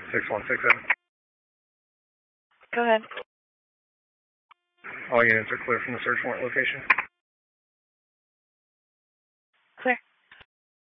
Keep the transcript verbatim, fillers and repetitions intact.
six one six seven. Go ahead. All units are clear from the search warrant location.